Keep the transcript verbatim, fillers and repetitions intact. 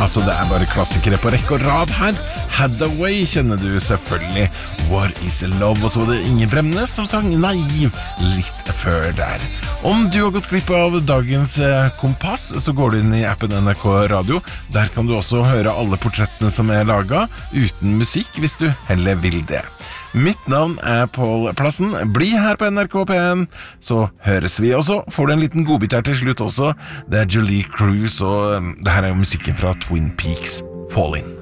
Altså, det er bare klassikere på rekke og rad her. Hathaway kjenner du selvfølgelig. What is love? Og så var det Inger Bremnes som sang Naiv litt før der. Om du har gått glipp av dagens kompass, så går du inn i appen N R K Radio. Der kan du også høre alle portrettene som er laget, uten musikk hvis du heller vil det. Mitt navn er Pål Plassen. Bli her på N R K P en, så høres vi. Og så får du en liten godbit her til slutt også. Det er Julie Cruz, og det her er jo musikken fra Twin Peaks. Fall In.